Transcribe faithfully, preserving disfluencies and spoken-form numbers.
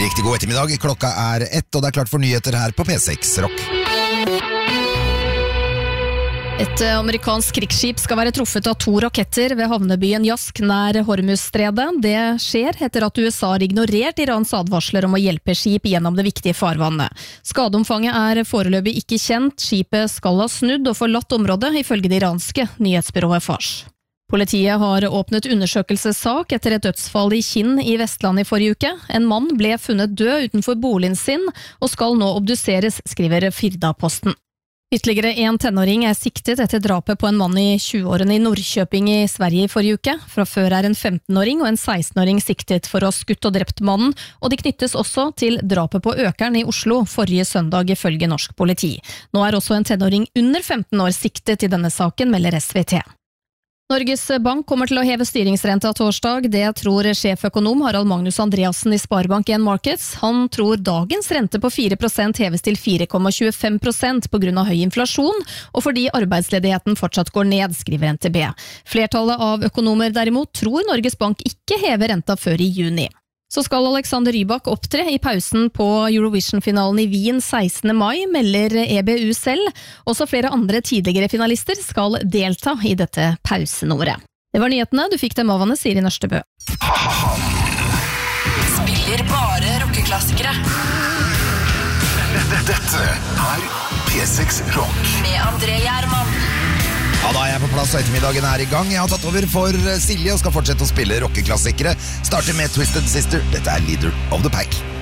Riktig god ettermiddag, klokka er ett, og det er klart for nyheter her på P seks Rock. Et amerikansk krigsskip skal være truffet av to raketter ved havnebyen Yask nær Hormuzstredet. Det skjer etter at U S A har ignorert Irans advarsler om å hjelpe skip gjennom det viktige farvannet. Skadeomfanget er foreløpig ikke kjent. Skipet skal ha snudd og forlatt området, ifølge det iranske nyhetsbyrået Fars. Politiet har åpnet undersøkelsessak etter et dødsfall i Kinn i Vestland i forrige uke. En mann ble funnet død utenfor boligen sin og skal nå obduseres, skriver Firda-posten. Ytterligere en tenåring er siktet etter drapet på en mann i tjueårene i Norrköping i Sverige i forrige uke. Fra før er en femtenåring og en sekstenåring siktet for å ha skutt og drept mannen, og de knyttes også til drapet på Økern i Oslo forrige søndag, ifølge norsk politi. Nå er også en tenåring under femten år siktet i denne saken, melder S V T. Norges Bank kommer til å heve styringsrenta torsdag. Det tror sjeføkonom Harald Magnus Andreassen i Sparebank en Markets. Han tror dagens rente på fire prosent heves til fire komma tjuefem prosent på grunn av høy inflasjon, og fordi arbeidsledigheten fortsatt går ned, skriver N T B. Flertallet av økonomer derimot tror Norges Bank ikke hever renta før i juni. Så skal Alexander Rybak opptre i pausen på Eurovision-finalen i Wien sekstende mai, melder E B U selv. Også flere andre tidligere finalister skal delta i dette pausenummeret. Det var nyhetene, du fikk dem av Anne Siri Nørstebø. Spiller bare rockeklassikere. Dette er P seks Rock. Med André Gjerman. Ja, da er jeg på plass, og ettermiddagen er i gang. Jeg har tatt over for Silje og skal fortsette å spille rockeklassikere. Starter med Twisted Sister. Dette er Leader of the Pack.